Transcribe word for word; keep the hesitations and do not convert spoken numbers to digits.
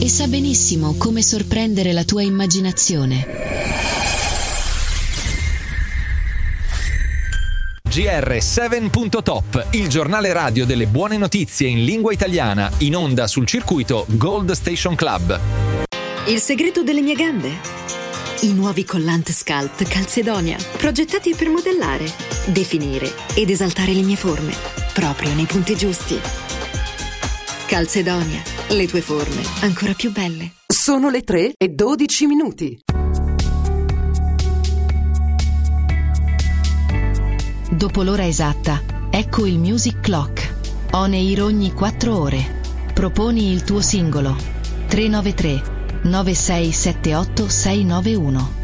e sa benissimo come sorprendere la tua immaginazione. G R sette punto top, il giornale radio delle buone notizie in lingua italiana, in onda sul circuito Gold Station Club. Il segreto delle mie gambe? I nuovi collant Sculpt Calzedonia, progettati per modellare, definire ed esaltare le mie forme, proprio nei punti giusti. Calzedonia, le tue forme ancora più belle. Sono le tre e dodici minuti. Dopo l'ora esatta, ecco il Music Clock. On air ogni quattro ore. Proponi il tuo singolo. tre nove tre nove sei sette otto sei nove uno.